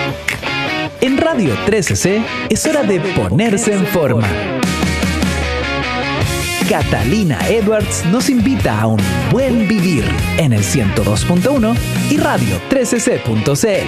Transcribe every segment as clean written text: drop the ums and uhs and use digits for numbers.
En Radio 13C es hora de ponerse en forma. Catalina Edwards nos invita a un buen vivir en el 102.1 y radio 13c.cl.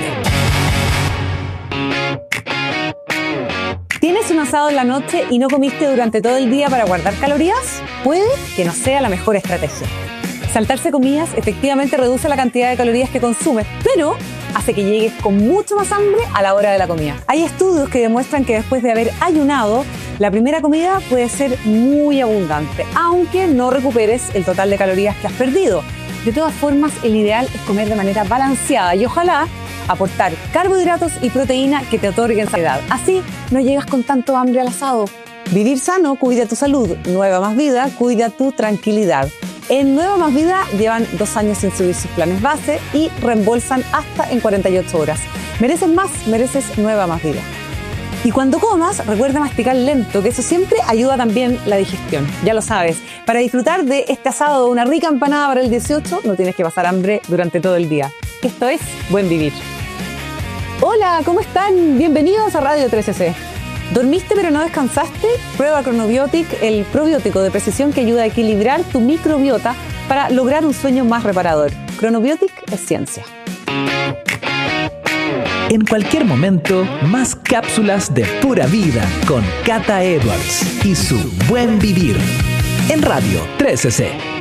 ¿Tienes un asado en la noche y no comiste durante todo el día para guardar calorías? Puede que no sea la mejor estrategia. Saltarse comidas efectivamente reduce la cantidad de calorías que consumes, pero hace que llegues con mucho más hambre a la hora de la comida. Hay estudios que demuestran que después de haber ayunado, la primera comida puede ser muy abundante, aunque no recuperes el total de calorías que has perdido. De todas formas, el ideal es comer de manera balanceada y ojalá aportar carbohidratos y proteína que te otorguen saciedad. Así no llegas con tanto hambre al asado. Vivir sano cuida tu salud. Nueva Más Vida cuida tu tranquilidad. En Nueva Más Vida llevan 2 años sin subir sus planes base y reembolsan hasta en 48 horas. Mereces más, mereces Nueva Más Vida. Y cuando comas, recuerda masticar lento, que eso siempre ayuda también la digestión. Ya lo sabes, para disfrutar de este asado o una rica empanada para el 18, no tienes que pasar hambre durante todo el día. Esto es Buen Vivir. Hola, ¿cómo están? Bienvenidos a Radio 13C. ¿Dormiste pero no descansaste? Prueba Chronobiotic, el probiótico de precisión que ayuda a equilibrar tu microbiota para lograr un sueño más reparador. Chronobiotic es ciencia. En cualquier momento, más cápsulas de pura vida con Cata Edwards y su Buen Vivir en Radio 13C.